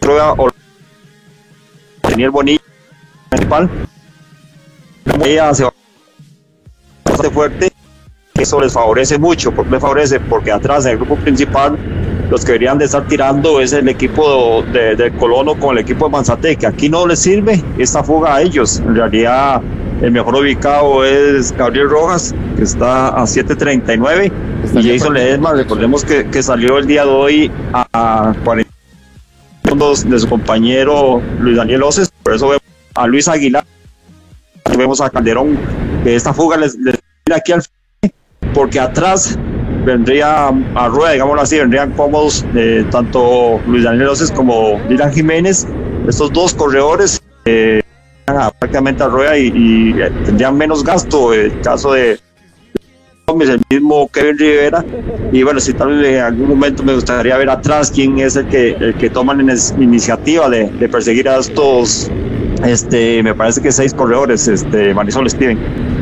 Rueda o Daniel Bonilla principal. Ella se va bastante fuerte. Eso les favorece mucho. ¿Por qué les favorece? Porque atrás en el grupo principal los que deberían de estar tirando es el equipo de Colono con el equipo de Manzateque. Aquí no les sirve esta fuga a ellos. En realidad el mejor ubicado es Gabriel Rojas, que está a 7.39, y Jason Ledesma, recordemos que salió el día de hoy a 40 segundos de su compañero Luis Daniel Oces. Por eso vemos a Luis Aguilar, vemos a Calderón, que esta fuga les viene aquí al frente, porque atrás vendría a Rueda, digámoslo así, vendrían cómodos tanto Luis Daniel Oces como Dylan Jiménez, estos dos corredores prácticamente a Rueda y tendrían menos gasto. El caso de el mismo Kevin Rivera, y bueno, si tal vez en algún momento me gustaría ver atrás quién es el que toma la iniciativa de perseguir a estos me parece que 6 corredores, Marisol Steven.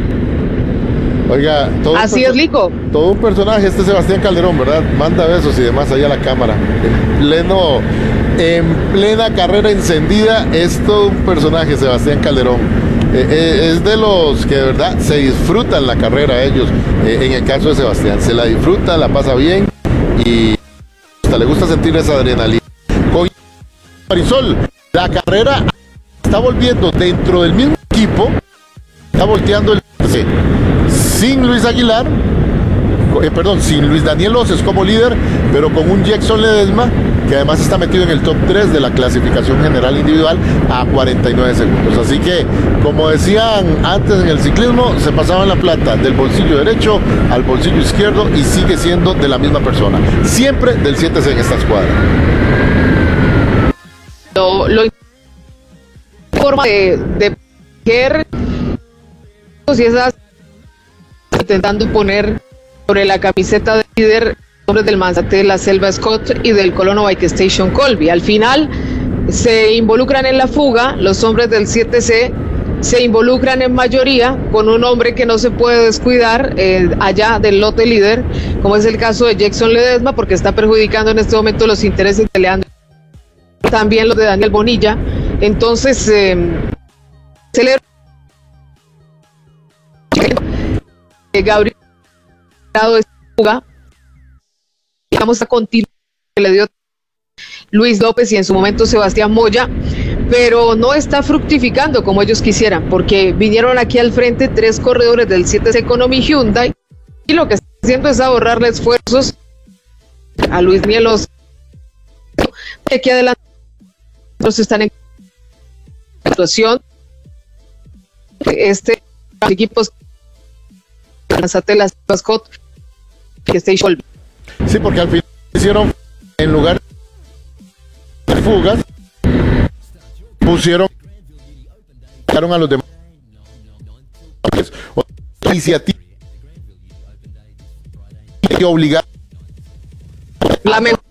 Oiga, así es, Lico. Todo un personaje Sebastián Calderón, ¿verdad? Manda besos y demás allá a la cámara. En plena carrera encendida, es todo un personaje Sebastián Calderón. Es de los que de verdad se disfrutan la carrera ellos. En el caso de Sebastián, se la disfruta, la pasa bien y hasta le gusta sentir esa adrenalina. Con Marisol, la carrera está volviendo dentro del mismo equipo, está volteando el sin Luis Aguilar, sin Luis Daniel Oces como líder, pero con un Jackson Ledesma que además está metido en el top 3 de la clasificación general individual a 49 segundos. Así que, como decían antes en el ciclismo, se pasaban la plata del bolsillo derecho al bolsillo izquierdo y sigue siendo de la misma persona. Siempre del 7C en esta escuadra. Lo forma de ver y esas intentando poner sobre la camiseta de líder hombres del Manzaté, la Selva Scott y del Colono Bike Station Colby. Al final se involucran en la fuga, los hombres del 7C se involucran en mayoría con un hombre que no se puede descuidar allá del lote líder, como es el caso de Jackson Ledesma, porque está perjudicando en este momento los intereses de Leandro, también los de Daniel Bonilla. Entonces celebro Gabriel esta fuga. Vamos a continuar, que le dio Luis López y en su momento Sebastián Moya, pero no está fructificando como ellos quisieran, porque vinieron aquí al frente 3 corredores del 7C Economy Hyundai y lo que está haciendo es ahorrarle esfuerzos a Luis Daniel Oces. Aquí adelante otros están en situación equipos Lanzatelas Scott que Station. Sí, porque al final hicieron, en lugar de fugas, pusieron a los demás iniciativa que obligar la mejor